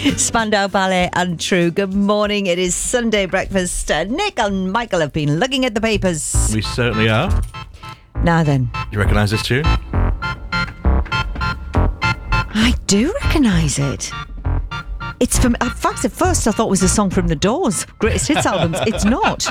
Spandau Ballet and True. Good morning. It is Sunday breakfast. Nick and Michael have been looking at the papers. We certainly are. Now then. You recognise this tune? I do recognise it. It's from... In fact, at first I thought it was a song from the Doors. Greatest Hits albums. It's not.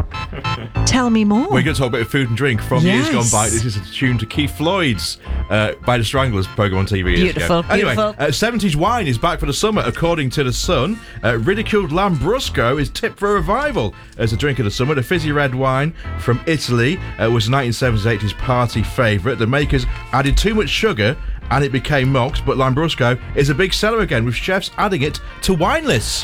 Tell me more. We're going to talk about food and drink from years gone by. This is a tune to Keith Floyd's by the Stranglers programme on TV years ago. Beautiful. Anyway, 70s wine is back for the summer, according to The Sun. Ridiculed Lambrusco is tipped for a revival as a drink of the summer. The fizzy red wine from Italy was 1970s, 80s party favourite. The makers added too much sugar and it became mocked, but Lambrusco is a big seller again, with chefs adding it to wine lists.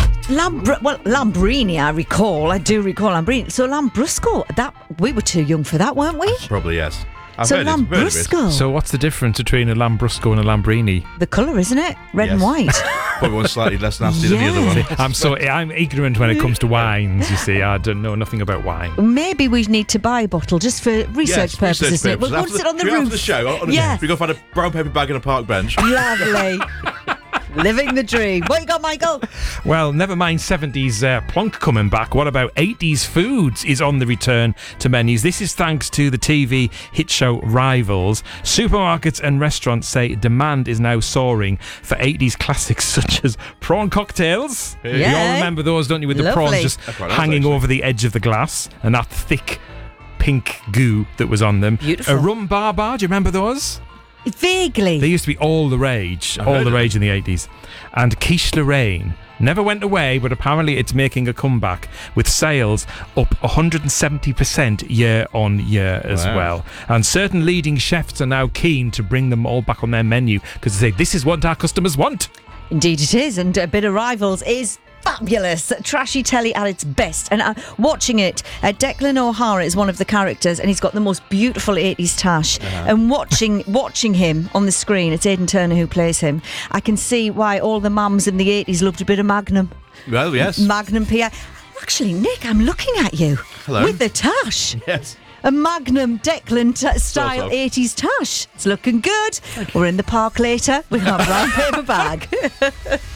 Lambrini, I do recall Lambrini. So Lambrusco, we were too young for that, weren't we? Probably, yes. Lambrusco. So what's the difference between a Lambrusco and a Lambrini? The colour, isn't it? Red and white. Probably one slightly less nasty than the other one. I'm ignorant when it comes to wines, you see. I don't know nothing about wine. Maybe we need to buy a bottle just for research purposes. We'll sit on the roof. After the show, we go find a brown paper bag in a park bench. Lovely. Living the dream. What you got, Michael? Well, never mind 70s plonk coming back. What about 80s foods is on the return to menus? This is thanks to the TV hit show Rivals. Supermarkets and restaurants say demand is now soaring for 80s classics such as prawn cocktails. Yeah. You all remember those, don't you, with the prawns just hanging over the edge of the glass and that thick pink goo that was on them. Beautiful. A rum baba, do you remember those? Vaguely. They used to be all the rage in the 80s. And Quiche Lorraine never went away, but apparently it's making a comeback with sales up 170% year on year as well. And certain leading chefs are now keen to bring them all back on their menu because they say this is what our customers want. Indeed it is, and a bit of Rivals is fabulous. Trashy telly at its best. And watching it, Declan O'Hara is one of the characters, and he's got the most beautiful 80s tash. And watching him on the screen, it's Aidan Turner who plays him, I can see why all the mums in the 80s loved a bit of Magnum. Well, yes. Magnum PI. Actually, Nick, I'm looking at you. Hello. With the tash. Yes. A Magnum Declan style 80s tash. It's looking good. We're in the park later with our brown paper bag.